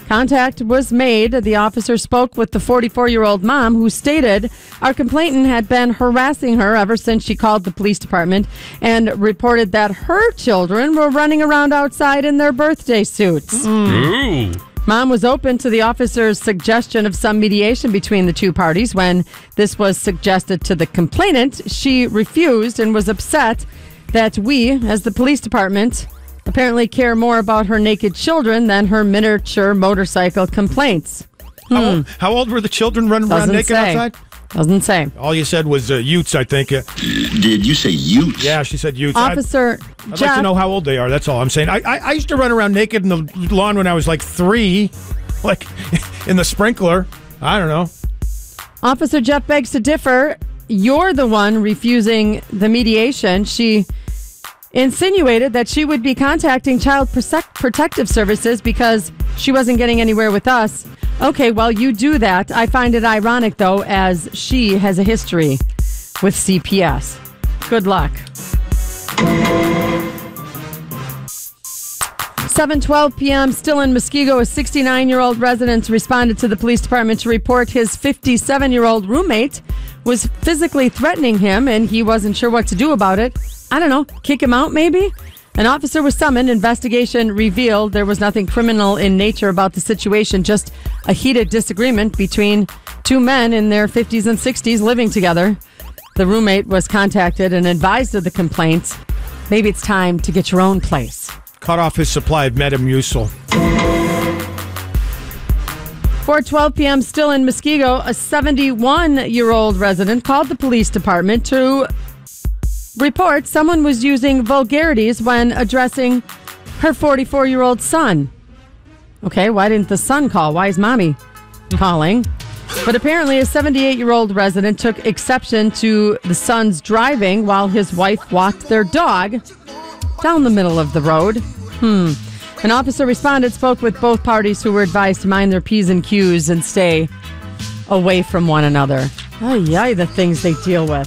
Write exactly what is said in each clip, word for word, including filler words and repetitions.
Contact was made. The officer spoke with the forty-four-year-old mom who stated our complainant had been harassing her ever since she called the police department and reported that her children were running around outside in their birthday suits. Ooh. Mom was open to the officer's suggestion of some mediation between the two parties. When this was suggested to the complainant, she refused and was upset that we, as the police department, apparently care more about her naked children than her miniature motorcycle complaints. Hmm. How, old, how old were the children running Doesn't around naked say. outside? Doesn't say. All you said was uh, Utes, I think. Uh, Did you say Utes? yeah, she said Utes. Officer I'd, I'd Jeff, like to know how old they are. That's all I'm saying. I, I, I used to run around naked in the lawn when I was like three, like in the sprinkler. I don't know. Officer Jeff begs to differ. You're the one refusing the mediation. She insinuated that she would be contacting Child Protect- Protective Services because she wasn't getting anywhere with us. Okay, well, you do that. I find it ironic, though, as she has a history with C P S. Good luck. seven twelve p.m. still in Muskego, a sixty-nine-year-old resident responded to the police department to report his fifty-seven-year-old roommate was physically threatening him, and he wasn't sure what to do about it. I don't know, kick him out maybe? An officer was summoned. Investigation revealed there was nothing criminal in nature about the situation, just a heated disagreement between two men in their fifties and sixties living together. The roommate was contacted and advised of the complaints. Maybe it's time to get your own place. Cut off his supply of Metamucil. four twelve p.m. still in Muskego, a seventy-one-year-old resident called the police department to report someone was using vulgarities when addressing her forty-four-year-old son. Okay, why didn't the son call? Why is mommy calling? But apparently a seventy-eight-year-old resident took exception to the son's driving while his wife walked their dog down the middle of the road. Hmm. An officer responded, spoke with both parties who were advised to mind their P's and Q's and stay away from one another. Oh, yeah, the things they deal with.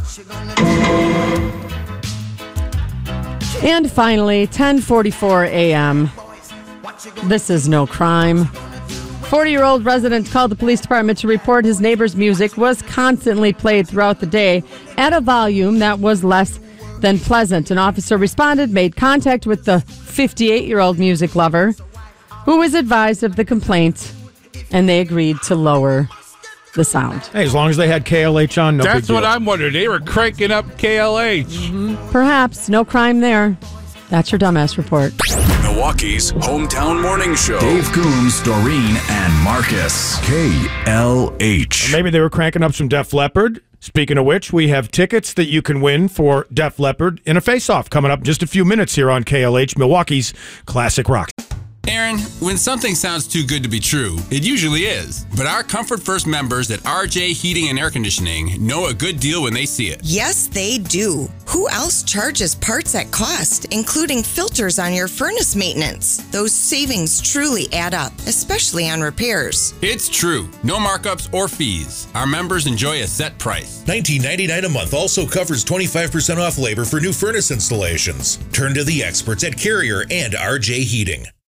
And finally, ten forty-four a.m. This is no crime. forty-year-old resident called the police department to report his neighbor's music was constantly played throughout the day at a volume that was less than pleasant. An officer responded, made contact with the fifty-eight-year-old music lover, who was advised of the complaint, and they agreed to lower the sound. Hey, as long as they had K L H on, no That's big deal. what I'm wondering. They were cranking up K L H. Mm-hmm. Perhaps. No crime there. That's your dumbass report. Milwaukee's hometown morning show. Dave Coombs, Doreen, and Marcus. K L H. Maybe they were cranking up some Def Leppard. Speaking of which, we have tickets that you can win for Def Leppard in a face-off coming up in just a few minutes here on K L H, Milwaukee's Classic Rock. Aaron, when something sounds too good to be true, it usually is. But our Comfort First members at R J Heating and Air Conditioning know a good deal when they see it. Yes, they do. Who else charges parts at cost, including filters on your furnace maintenance? Those savings truly add up, especially on repairs. It's true. No markups or fees. Our members enjoy a set price. nineteen ninety-nine dollars a month also covers twenty-five percent off labor for new furnace installations. Turn to the experts at Carrier and R J Heating.